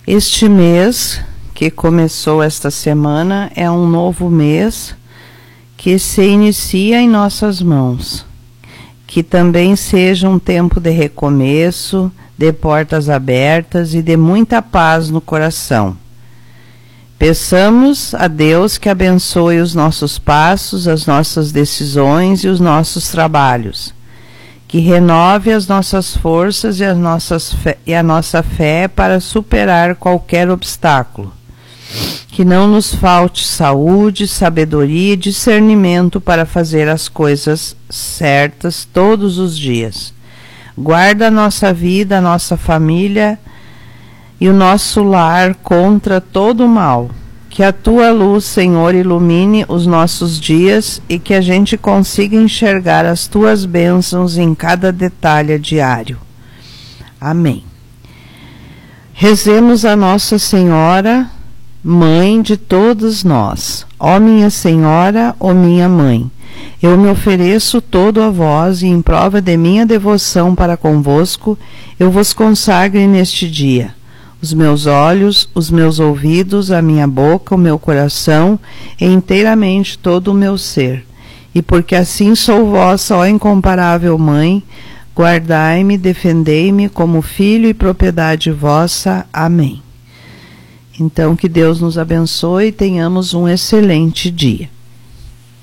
Este mês que começou esta semana é um novo mês que se inicia em nossas mãos. Que também seja um tempo de recomeço, de portas abertas e de muita paz no coração. Peçamos a Deus que abençoe os nossos passos, as nossas decisões e os nossos trabalhos. Que renove as nossas forças e a nossa fé para superar qualquer obstáculo. Que não nos falte saúde, sabedoria e discernimento para fazer as coisas certas todos os dias. Guarda a nossa vida, a nossa família e o nosso lar contra todo o mal. Que a tua luz, Senhor, ilumine os nossos dias e que a gente consiga enxergar as tuas bênçãos em cada detalhe diário. Amém. Rezemos a Nossa Senhora, Mãe de todos nós. Ó minha Senhora, ó minha Mãe, eu me ofereço todo a vós e em prova de minha devoção para convosco, eu vos consagro neste dia os meus olhos, os meus ouvidos, a minha boca, o meu coração e inteiramente todo o meu ser. E porque assim sou vossa, ó incomparável Mãe, guardai-me, defendei-me como filho e propriedade vossa. Amém. Então, que Deus nos abençoe e tenhamos um excelente dia.